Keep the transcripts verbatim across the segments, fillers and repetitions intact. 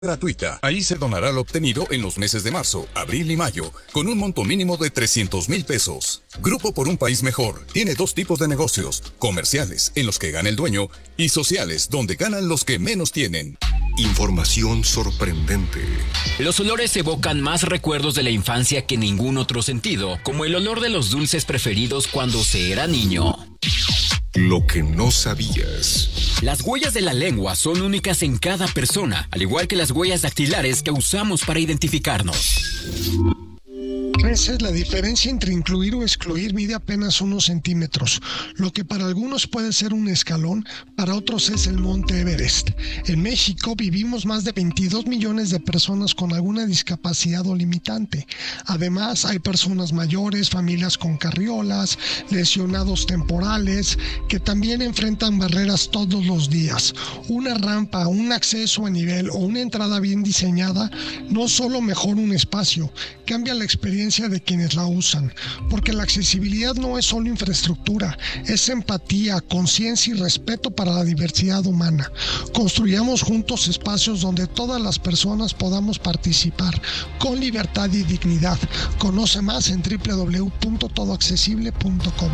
gratuita. Ahí se donará lo obtenido en los meses de marzo, abril y mayo, con un monto mínimo de trescientos mil pesos. Grupo por un País Mejor tiene dos tipos de negocios: comerciales, en los que gana el dueño, y sociales, donde ganan los que menos tienen. Información sorprendente. Los olores evocan más recuerdos de la infancia que ningún otro sentido, como el olor de los dulces preferidos cuando se era niño. Lo que no sabías. Las huellas de la lengua son únicas en cada persona, al igual que las huellas dactilares que usamos para identificarnos. Esa es la diferencia entre incluir o excluir. Mide apenas unos centímetros. Lo que para algunos puede ser un escalón, para otros es el Monte Everest. En México vivimos más de veintidós millones de personas con alguna discapacidad o limitante. Además, hay personas mayores, familias con carriolas, lesionados temporales, que también enfrentan barreras todos los días. Una rampa, un acceso a nivel o una entrada bien diseñada no solo mejora un espacio, cambia la experiencia de quienes la usan, porque la accesibilidad no es solo infraestructura, es empatía, conciencia y respeto para la diversidad humana. Construyamos juntos espacios donde todas las personas podamos participar con libertad y dignidad. Conoce más en doble u doble u doble u punto todo accesible punto com.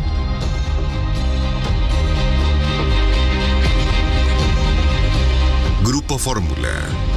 Grupo Fórmula.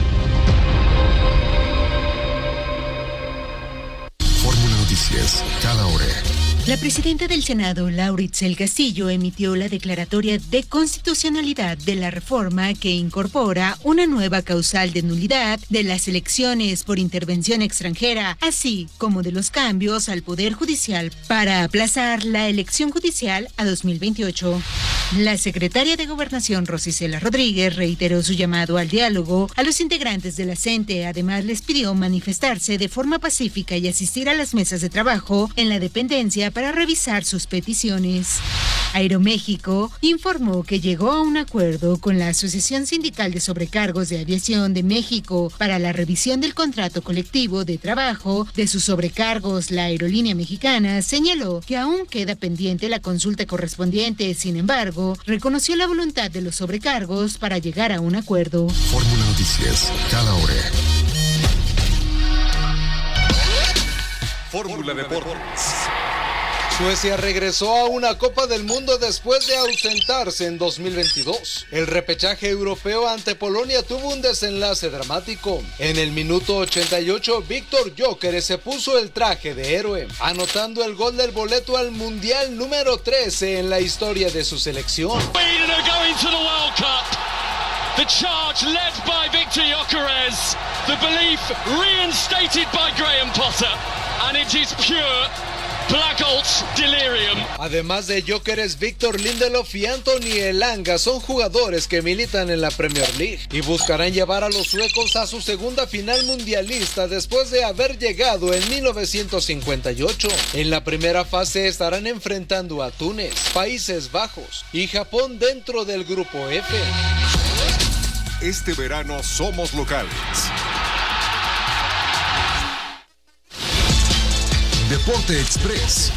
Noticias, cada hora. La presidenta del Senado, Laura Itzel Castillo, emitió la declaratoria de constitucionalidad de la reforma que incorpora una nueva causal de nulidad de las elecciones por intervención extranjera, así como de los cambios al Poder Judicial para aplazar la elección judicial a dos mil veintiocho. La secretaria de Gobernación, Rosicela Rodríguez, reiteró su llamado al diálogo a los integrantes de la C E N T E. Además, les pidió manifestarse de forma pacífica y asistir a las mesas de trabajo en la dependencia para revisar sus peticiones. Aeroméxico informó que llegó a un acuerdo con la Asociación Sindical de Sobrecargos de Aviación de México para la revisión del contrato colectivo de trabajo de sus sobrecargos. La aerolínea mexicana señaló que aún queda pendiente la consulta correspondiente. Sin embargo, reconoció la voluntad de los sobrecargos para llegar a un acuerdo. Fórmula Noticias, cada hora. Fórmula Deportes. Suecia regresó a una Copa del Mundo después de ausentarse en dos mil veintidós. El repechaje europeo ante Polonia tuvo un desenlace dramático. En el minuto ochenta y ocho, Víctor Gyökeres se puso el traje de héroe, anotando el gol del boleto al Mundial número trece en la historia de su selección. The charge led by Victor Gyökeres, the belief reinstated by Graham Potter, and it is pure Black Holt's delirium. Además de Gyökeres, Victor Lindelof y Anthony Elanga son jugadores que militan en la Premier League y buscarán llevar a los suecos a su segunda final mundialista después de haber llegado en mil novecientos cincuenta y ocho. En la primera fase estarán enfrentando a Túnez, Países Bajos y Japón dentro del grupo F. Este verano somos locales. Deporte Express.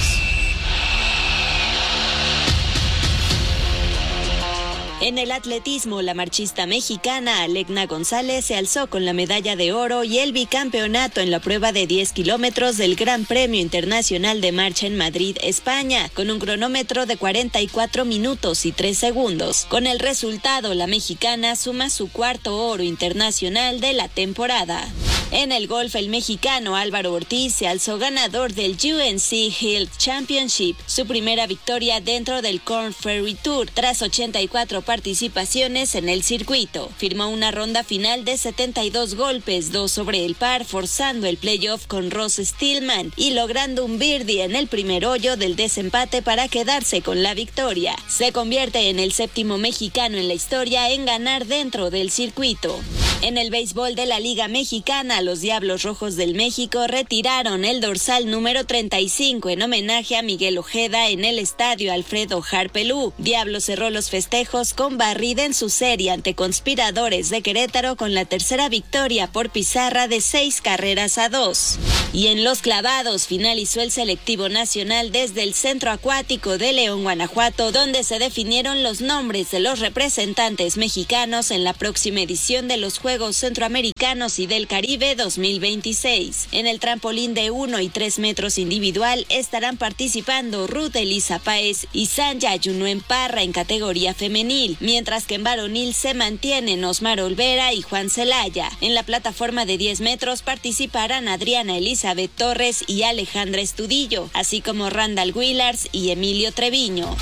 En el atletismo, la marchista mexicana Alegna González se alzó con la medalla de oro y el bicampeonato en la prueba de diez kilómetros del Gran Premio Internacional de Marcha en Madrid, España, con un cronómetro de cuarenta y cuatro minutos y tres segundos. Con el resultado, la mexicana suma su cuarto oro internacional de la temporada. En el golf, el mexicano Álvaro Ortiz se alzó ganador del U N C Health Championship, su primera victoria dentro del Korn Ferry Tour, tras ochenta y cuatro participaciones en el circuito. Firmó una ronda final de setenta y dos golpes, dos sobre el par, forzando el playoff con Ross Stillman y logrando un birdie en el primer hoyo del desempate para quedarse con la victoria. Se convierte en el séptimo mexicano en la historia en ganar dentro del circuito. En el béisbol de la Liga Mexicana, los Diablos Rojos del México retiraron el dorsal número treinta y cinco en homenaje a Miguel Ojeda en el estadio Alfredo Harpelú. Diablos cerró los festejos con barrida en su serie ante Conspiradores de Querétaro con la tercera victoria por pizarra de seis carreras a dos. Y en los clavados finalizó el selectivo nacional desde el Centro Acuático de León, Guanajuato, donde se definieron los nombres de los representantes mexicanos en la próxima edición de los Juegos Centroamericanos y del Caribe dos mil veintiséis. En el trampolín de uno y tres metros individual estarán participando Ruth Elisa Páez y Sanja Yunuen Parra en categoría femenil, mientras que en varonil se mantienen Osmar Olvera y Juan Celaya. En la plataforma de diez metros participarán Adriana Elizabeth Torres y Alejandra Estudillo, así como Randall Willars y Emilio Treviño.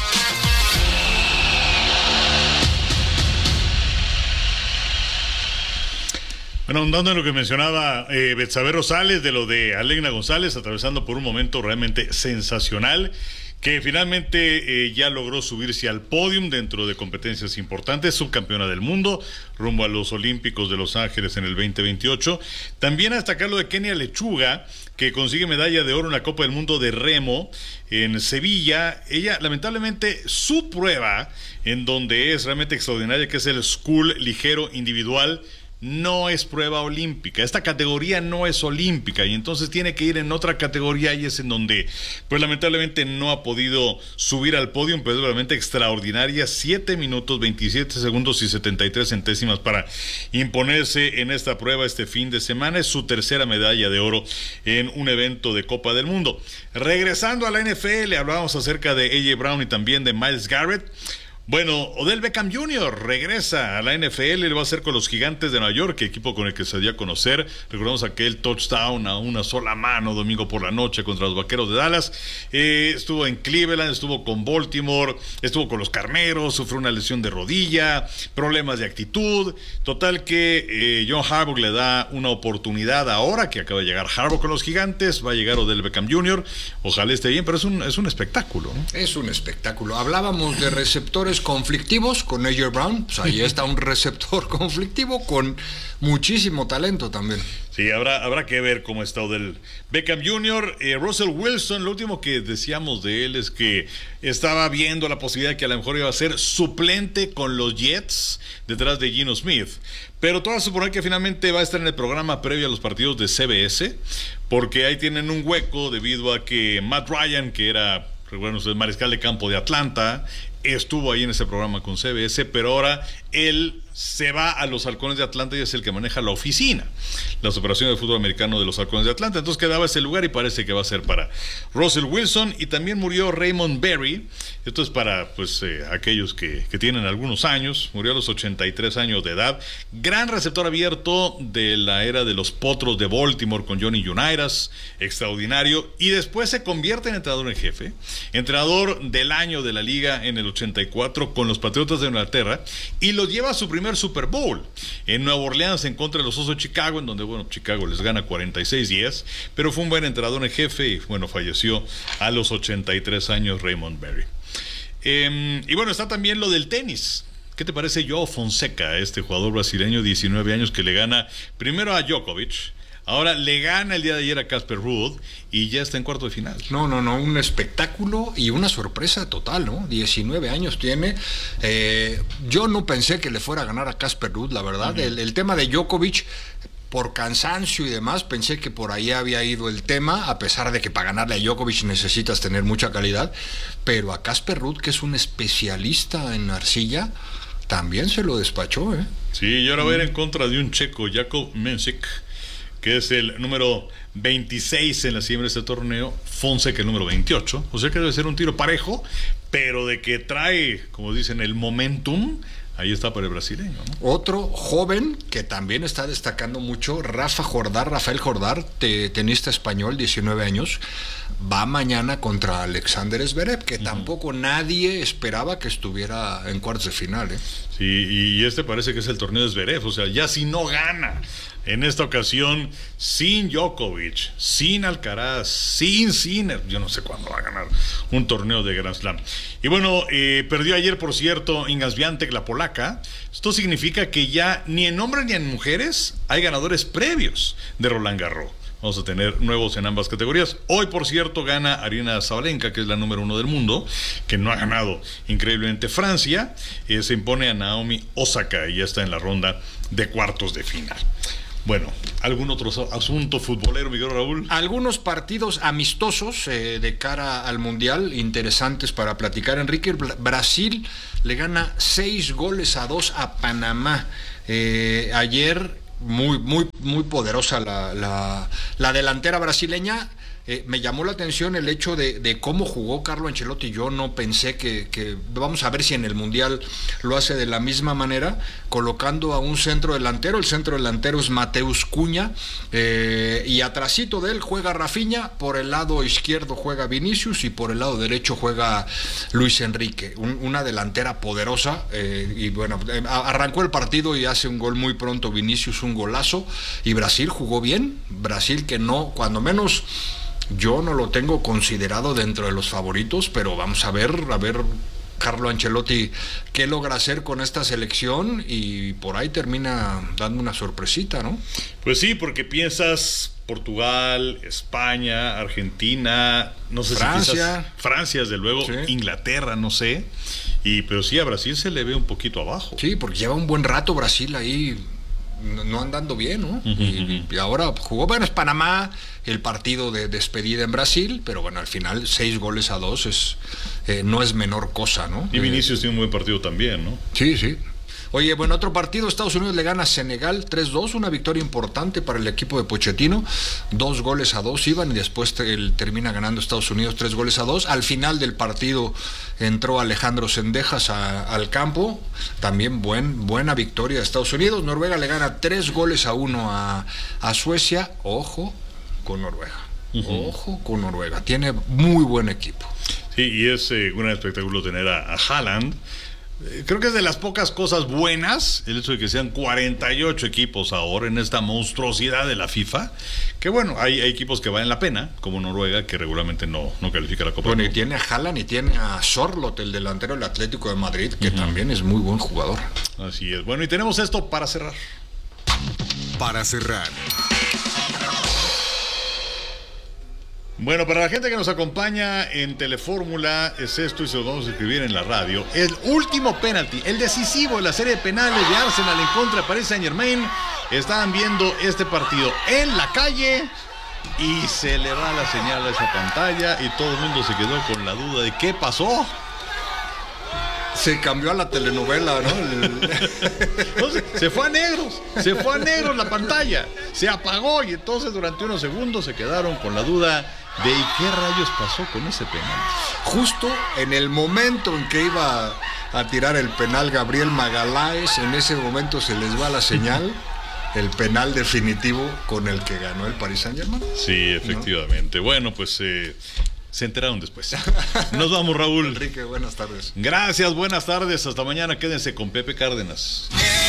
Bueno, ahondando en lo que mencionaba eh, Betsabe Rosales, de lo de Alegna González, atravesando por un momento realmente sensacional, que finalmente eh, ya logró subirse al podium dentro de competencias importantes, subcampeona del mundo, rumbo a los Olímpicos de Los Ángeles en el veinte veintiocho. También a destacar lo de Kenia Lechuga, que consigue medalla de oro en la Copa del Mundo de Remo en Sevilla. Ella, lamentablemente, su prueba, en donde es realmente extraordinaria, que es el School ligero individual, no es prueba olímpica. Esta categoría no es olímpica y entonces tiene que ir en otra categoría, y es en donde pues lamentablemente no ha podido subir al podio, pero es realmente extraordinaria. siete minutos, veintisiete segundos y setenta y tres centésimas para imponerse en esta prueba este fin de semana. Es su tercera medalla de oro en un evento de Copa del Mundo. Regresando a la N F L, hablábamos acerca de A J Brown y también de Myles Garrett. Bueno, Odell Beckham junior regresa a la N F L, lo va a hacer con los Gigantes de Nueva York, equipo con el que se dio a conocer. Recordamos aquel touchdown a una sola mano domingo por la noche contra los Vaqueros de Dallas. Eh, estuvo en Cleveland, estuvo con Baltimore, estuvo con los Carneros, sufrió una lesión de rodilla, problemas de actitud. Total que eh, John Harbaugh le da una oportunidad ahora que acaba de llegar Harbaugh con los Gigantes. Va a llegar Odell Beckham junior Ojalá esté bien, pero es un, es un espectáculo, ¿no? Es un espectáculo. Hablábamos de receptores conflictivos con A J Brown, pues ahí está un receptor conflictivo con muchísimo talento también. Sí, habrá, habrá que ver cómo está Odell Beckham junior Eh, Russell Wilson, lo último que decíamos de él es que estaba viendo la posibilidad de que a lo mejor iba a ser suplente con los Jets detrás de Geno Smith, pero todo supone que finalmente va a estar en el programa previo a los partidos de C B S, porque ahí tienen un hueco debido a que Matt Ryan, que era, recuerden ustedes, mariscal de campo de Atlanta, estuvo ahí en ese programa con C B S, pero ahora él se va a los Halcones de Atlanta y es el que maneja la oficina, las operaciones de fútbol americano de los Halcones de Atlanta. Entonces quedaba ese lugar y parece que va a ser para Russell Wilson. Y también murió Raymond Berry. Esto es para pues eh, aquellos que, que tienen algunos años. Murió a los ochenta y tres años de edad. Gran receptor abierto de la era de los Potros de Baltimore con Johnny Unitas, extraordinario. Y después se convierte en entrenador en jefe, entrenador del año de la liga en el ochenta y cuatro con los Patriotas de Inglaterra, y los lleva a su primer Super Bowl en Nueva Orleans en contra de los Osos de Chicago, en donde bueno, Chicago les gana cuarenta y seis diez, pero fue un buen entrenador en jefe y bueno, falleció a los ochenta y tres años Raymond Berry. Eh, y bueno, está también lo del tenis. ¿Qué te parece Joao Fonseca, este jugador brasileño, diecinueve años, que le gana primero a Djokovic, ahora le gana el día de ayer a Casper Ruud y ya está en cuarto de final? No, no, no, un espectáculo y una sorpresa total, ¿no? diecinueve años tiene. Eh, yo no pensé que le fuera a ganar a Casper Ruud, la verdad. Uh-huh. El, el tema de Djokovic, por cansancio y demás, pensé que por ahí había ido el tema, a pesar de que para ganarle a Djokovic necesitas tener mucha calidad. Pero a Casper Ruud, que es un especialista en arcilla, también se lo despachó, ¿eh? Sí, y ahora va a ir en contra de un checo, Jakub Mensik, que es el número veintiséis en la cima de este torneo, Fonseca el número veintiocho, o sea que debe ser un tiro parejo, pero de que trae, como dicen, el momentum, ahí está para el brasileño, ¿no? Otro joven que también está destacando mucho, Rafa Jordar, Rafael Jordar, te, tenista español, diecinueve años, va mañana contra Alexander Zverev, que uh-huh. tampoco nadie esperaba que estuviera en cuartos de final, ¿eh? Sí, y este parece que es el torneo de Zverev, o sea, ya si no gana En esta ocasión, sin Djokovic, sin Alcaraz, sin Sinner. Yo no sé cuándo va a ganar un torneo de Grand Slam. Y bueno, eh, perdió ayer, por cierto, Iga Świątek, la polaca. Esto significa que ya ni en hombres ni en mujeres hay ganadores previos de Roland Garros. Vamos a tener nuevos en ambas categorías. Hoy, por cierto, gana Aryna Sabalenka, que es la número uno del mundo, que no ha ganado increíblemente. Francia eh, se impone a Naomi Osaka y ya está en la ronda de cuartos de final. Bueno, ¿algún otro asunto futbolero, Miguel Raúl? Algunos partidos amistosos eh, de cara al Mundial, interesantes para platicar, Enrique. Brasil le gana seis goles a dos a Panamá. Eh, ayer, muy, muy, muy poderosa la, la, la delantera brasileña. Eh, me llamó la atención el hecho de, de cómo jugó Carlo Ancelotti. Yo no pensé que, que, vamos a ver si en el Mundial lo hace de la misma manera, colocando a un centro delantero. El centro delantero es Mateus Cunha, eh, y atrasito de él juega Rafinha, por el lado izquierdo juega Vinicius y por el lado derecho juega Luis Enrique. Un, una delantera poderosa, eh, y bueno, eh, arrancó el partido y hace un gol muy pronto Vinicius, un golazo, y Brasil jugó bien. Brasil que no, cuando menos... Yo no lo tengo considerado dentro de los favoritos, pero vamos a ver, a ver Carlo Ancelotti qué logra hacer con esta selección y por ahí termina dando una sorpresita, ¿no? Pues sí, porque piensas Portugal, España, Argentina, no sé Francia. si piensas Francia, desde luego, sí. Inglaterra, no sé, y pero sí a Brasil se le ve un poquito abajo. Sí, porque lleva un buen rato Brasil ahí no andando bien, ¿no? Uh-huh. Y, y ahora jugó, bueno, es Panamá, el partido de despedida en Brasil, pero bueno, al final seis goles a dos es eh, no es menor cosa, ¿no? Y Vinicius eh, tiene un buen partido también, ¿no? Sí, sí. Oye, bueno, otro partido, Estados Unidos le gana a Senegal tres dos, una victoria importante para el equipo de Pochettino, dos goles a dos iban y después te, el, termina ganando Estados Unidos tres goles a dos. Al final del partido entró Alejandro Sendejas a, al campo, también buen, buena victoria de Estados Unidos. Noruega le gana tres goles a uno a, a Suecia, ojo con Noruega, uh-huh. ojo con Noruega, tiene muy buen equipo. Sí, y es eh, un espectáculo tener a, a Haaland. Creo que es de las pocas cosas buenas el hecho de que sean cuarenta y ocho equipos ahora en esta monstruosidad de la FIFA, que bueno, hay, hay equipos que valen la pena, como Noruega, que regularmente no, no califica la Copa. Bueno, y tiene a Haaland y tiene a Sorloth, el delantero del Atlético de Madrid, que uh-huh. también es muy buen jugador. Así es. Bueno, y tenemos esto para cerrar. Para cerrar. Bueno, para la gente que nos acompaña en Telefórmula, es esto y se lo vamos a escribir en la radio. El último penalti, el decisivo de la serie de penales de Arsenal en contra de Paris Saint-Germain. Estaban viendo este partido en la calle y se le va la señal a esa pantalla y todo el mundo se quedó con la duda de qué pasó. Se cambió a la telenovela, ¿no? Entonces, se fue a negros, se fue a negros la pantalla, se apagó y entonces durante unos segundos se quedaron con la duda de ¿y qué rayos pasó con ese penal? Justo en el momento en que iba a tirar el penal Gabriel Magaláes, en ese momento se les va la señal, el penal definitivo con el que ganó el Paris Saint-Germain. Sí, efectivamente. ¿No? Bueno, pues... Eh, se enteraron después. Nos vamos, Raúl. Enrique, buenas tardes. Gracias, buenas tardes. Hasta mañana. Quédense con Pepe Cárdenas.